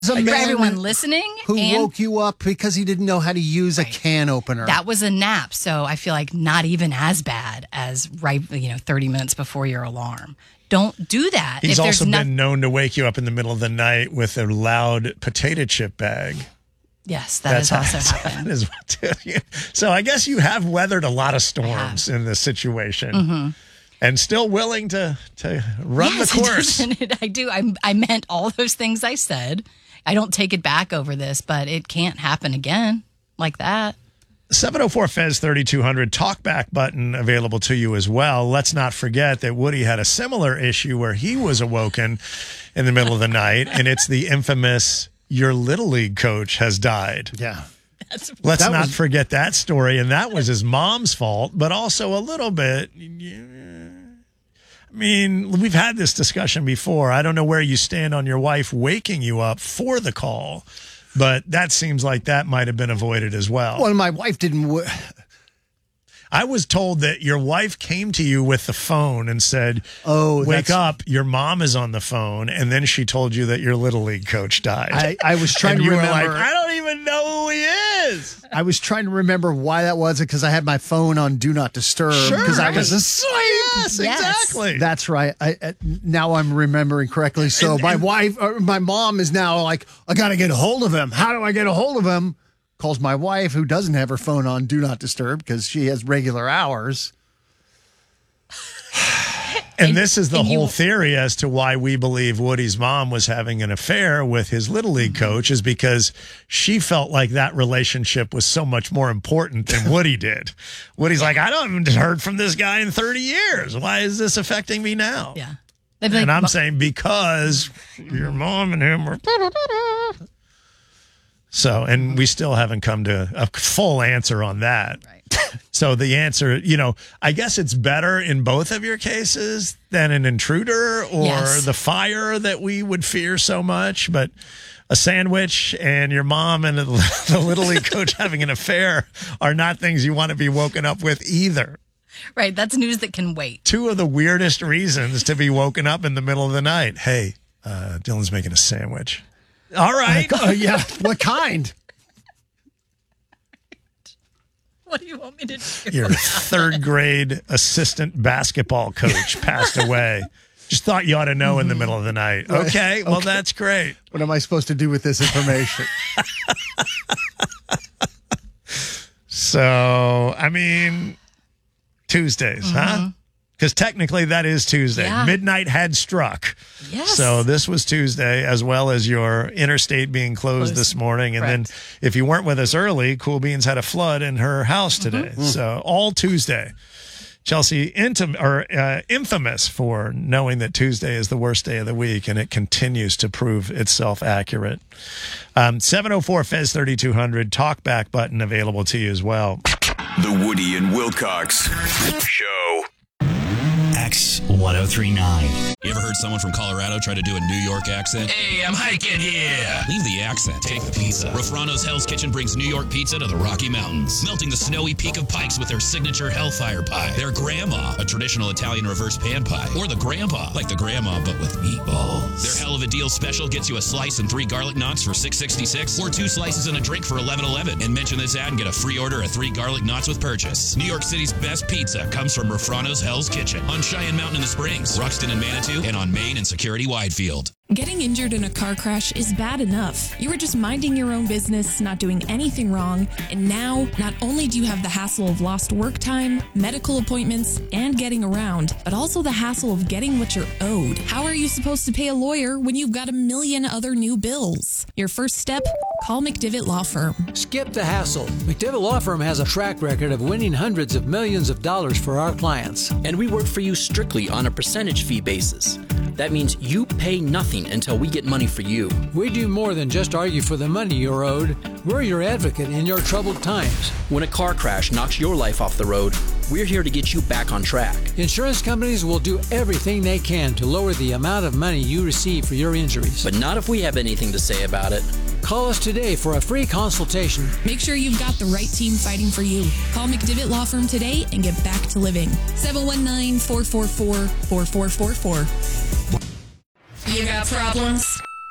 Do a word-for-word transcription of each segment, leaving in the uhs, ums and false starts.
a like, for man everyone listening. who and woke you up because he didn't know how to use a can opener. that was a nap, so I feel like not even as bad as right, you know, thirty minutes before your alarm. Don't do that. He's if also there's been no- known to wake you up in the middle of the night with a loud potato chip bag. Yes, that has also happened. That is what, so I guess you have weathered a lot of storms in this situation. Mm-hmm. And still willing to to run yes, the course. It doesn't- I do. I, I meant all those things I said. I don't take it back over this, but it can't happen again like that. seven oh four Fez thirty-two hundred talkback button available to you as well. Let's not forget that Woody had a similar issue where he was awoken in the middle of the night, and it's the infamous your Little League coach has died. Yeah. That's Let's That not was- forget that story, and that was his mom's fault, but also a little bit. I mean, we've had this discussion before. I don't know where you stand on your wife waking you up for the call, but that seems like that might have been avoided as well. Well, my wife didn't. W- I was told that your wife came to you with the phone and said, Oh, wake that's- up, your mom is on the phone. And then she told you that your Little League coach died. I, I was trying and to you remember. were like, I don't even know who he is. I was trying to remember why that was because I had my phone on Do Not Disturb because I was asleep. Yes, Yes. exactly. That's right. I, I now I'm remembering correctly. So And- my and- wife, or my mom, is now like, I got to get a hold of him. How do I get a hold of him? Calls my wife, who doesn't have her phone on Do Not Disturb because she has regular hours. And this is the and you- whole theory as to why we believe Woody's mom was having an affair with his Little League coach is because she felt like that relationship was so much more important than Woody did. Woody's like, I haven't heard from this guy in thirty years. Why is this affecting me now? Yeah. They'd be like, And I'm "Mo- saying because your mom and him were. So, and we still haven't come to a full answer on that. Right. So the answer, you know, I guess it's better in both of your cases than an intruder or Yes. the fire that we would fear so much. But a sandwich and your mom and the Little League coach having an affair are not things you want to be woken up with either. Right. That's news that can wait. Two of the weirdest reasons to be woken up in the middle of the night. Hey, uh, Dylan's making a sandwich. All right. Uh, yeah. What kind? What do you want me to do? Your third grade assistant basketball coach passed away. Just thought you ought to know in the middle of the night. Okay, well, that's great. What am I supposed to do with this information? So, I mean, Tuesdays, huh? Because technically that is Tuesday. Yeah. Midnight had struck. Yes. So this was Tuesday, as well as your interstate being closed Closed. this morning. And Correct. then if you weren't with us early, Cool Beans had a flood in her house today. So all Tuesday. Chelsea, intim- or, uh, infamous for knowing that Tuesday is the worst day of the week, and it continues to prove itself accurate. Um, seven oh four Fez thirty-two hundred, talkback button available to you as well. The Woody and Wilcox Show. X ten thirty-nine. You ever heard someone from Colorado try to do a New York accent? Hey, I'm hiking here. Leave the accent. Take the pizza. Rafrano's Hell's Kitchen brings New York pizza to the Rocky Mountains, melting the snowy peak of Pikes with their signature Hellfire pie, their Grandma, a traditional Italian reverse pan pie, or the Grandpa, like the Grandma but with meatballs. Their Hell of a Deal special gets you a slice and three garlic knots for six sixty-six, or two slices and a drink for eleven eleven. And mention this ad and get a free order of three garlic knots with purchase. New York City's best pizza comes from Rafrano's Hell's Kitchen on Cheyenne Mountain in the Springs, Ruxton and Manitou, and on Main and Security Widefield. Getting injured in a car crash is bad enough. You were just minding your own business, not doing anything wrong, and now not only do you have the hassle of lost work time, medical appointments, and getting around, but also the hassle of getting what you're owed. How are you supposed to pay a lawyer when you've got a million other new bills? Your first step? Call McDivitt Law Firm. Skip the hassle. McDivitt Law Firm has a track record of winning hundreds of millions of dollars for our clients. And we work for you strictly on a percentage fee basis. That means you pay nothing until we get money for you. We do more than just argue for the money you're owed. We're your advocate in your troubled times. When a car crash knocks your life off the road, we're here to get you back on track. Insurance companies will do everything they can to lower the amount of money you receive for your injuries. But not if we have anything to say about it. Call us today for a free consultation. Make sure you've got the right team fighting for you. Call McDivitt Law Firm today and get back to living. seven one nine, four four four, four four four four. You got problems?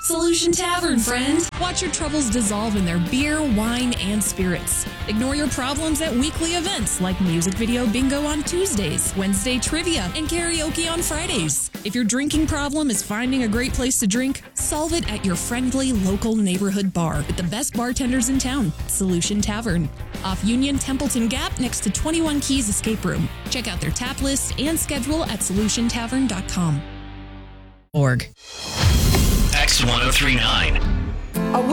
Solution Tavern, friend. Watch your troubles dissolve in their beer, wine, and spirits. Ignore your problems at weekly events like music video bingo on Tuesdays, Wednesday trivia, and karaoke on Fridays. If your drinking problem is finding a great place to drink, solve it at your friendly local neighborhood bar with the best bartenders in town, Solution Tavern. Off Union Templeton Gap next to twenty-one Keys Escape Room. Check out their tap list and schedule at solution tavern dot com. Org. X ten thirty-nine.